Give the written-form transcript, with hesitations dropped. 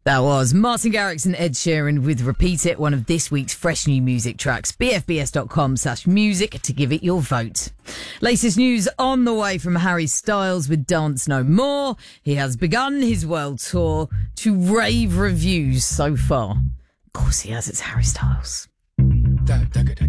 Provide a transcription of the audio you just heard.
That was Martin Garrix and Ed Sheeran with Repeat It, one of this week's fresh new music tracks. bfbs.com/music to give it your vote. Latest news on the way from Harry Styles with Dance No More. He has begun his world tour to rave reviews so far. Of course he has, it's Harry Styles. Da, da, da,